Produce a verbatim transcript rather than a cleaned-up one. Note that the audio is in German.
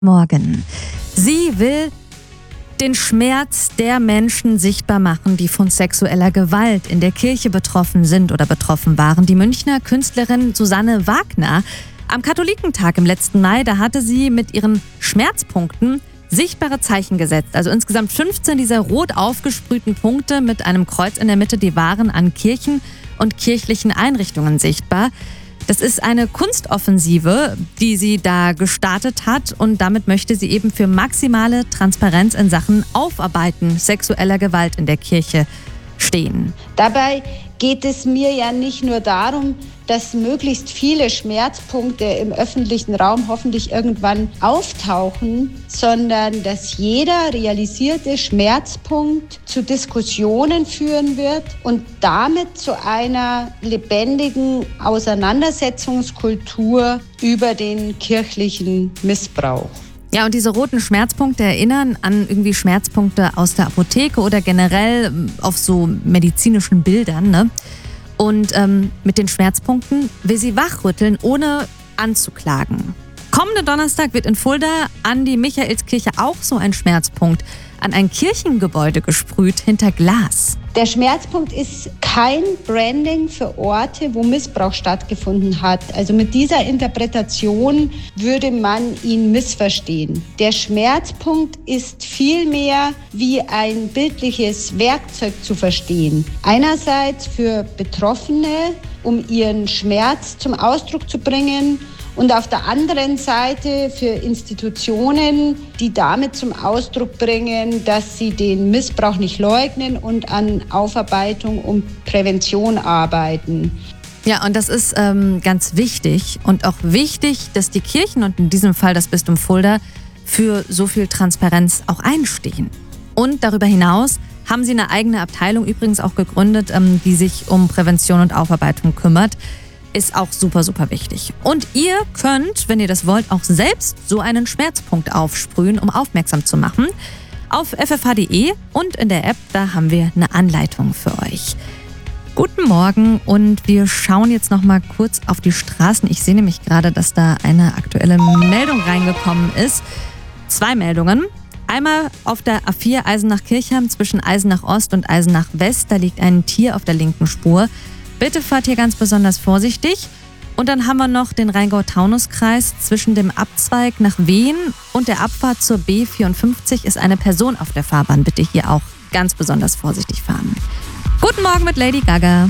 Morgen. Sie will den Schmerz der Menschen sichtbar machen, die von sexueller Gewalt in der Kirche betroffen sind oder betroffen waren. Die Münchner Künstlerin Susanne Wagner am Katholikentag im letzten Mai, da hatte sie mit ihren Schmerzpunkten sichtbare Zeichen gesetzt. Also insgesamt fünfzehn dieser rot aufgesprühten Punkte mit einem Kreuz in der Mitte, die waren an Kirchen und kirchlichen Einrichtungen sichtbar. Das ist eine Kunstoffensive, die sie da gestartet hat, und damit möchte sie eben für maximale Transparenz in Sachen Aufarbeiten sexueller Gewalt in der Kirche stehen. Dabei geht es mir ja nicht nur darum, dass möglichst viele Schmerzpunkte im öffentlichen Raum hoffentlich irgendwann auftauchen, sondern dass jeder realisierte Schmerzpunkt zu Diskussionen führen wird und damit zu einer lebendigen Auseinandersetzungskultur über den kirchlichen Missbrauch. Ja, und diese roten Schmerzpunkte erinnern an irgendwie Schmerzpunkte aus der Apotheke oder generell auf so medizinischen Bildern, ne? Und ähm, mit den Schmerzpunkten will sie wachrütteln, ohne anzuklagen. Kommenden Donnerstag wird in Fulda an die Michaelskirche auch so ein Schmerzpunkt an ein Kirchengebäude gesprüht hinter Glas. Der Schmerzpunkt ist kein Branding für Orte, wo Missbrauch stattgefunden hat. Also mit dieser Interpretation würde man ihn missverstehen. Der Schmerzpunkt ist vielmehr wie ein bildliches Werkzeug zu verstehen. Einerseits für Betroffene, um ihren Schmerz zum Ausdruck zu bringen, und auf der anderen Seite für Institutionen, die damit zum Ausdruck bringen, dass sie den Missbrauch nicht leugnen und an Aufarbeitung und Prävention arbeiten. Ja, und das ist ähm, ganz wichtig und auch wichtig, dass die Kirchen und in diesem Fall das Bistum Fulda für so viel Transparenz auch einstehen. Und darüber hinaus haben sie eine eigene Abteilung übrigens auch gegründet, ähm, die sich um Prävention und Aufarbeitung kümmert. Ist auch super, super wichtig. Und ihr könnt, wenn ihr das wollt, auch selbst so einen Schmerzpunkt aufsprühen, um aufmerksam zu machen. Auf f f h punkt d e und in der App, da haben wir eine Anleitung für euch. Guten Morgen, und wir schauen jetzt noch mal kurz auf die Straßen. Ich sehe nämlich gerade, dass da eine aktuelle Meldung reingekommen ist. Zwei Meldungen. Einmal auf der A vier Eisenach-Kirchheim zwischen Eisenach Ost und Eisenach West. Da liegt ein Tier auf der linken Spur. Bitte fahrt hier ganz besonders vorsichtig. Und dann haben wir noch den Rheingau-Taunus-Kreis. Zwischen dem Abzweig nach Wehen und der Abfahrt zur B vierundfünfzig ist eine Person auf der Fahrbahn. Bitte hier auch ganz besonders vorsichtig fahren. Guten Morgen mit Lady Gaga.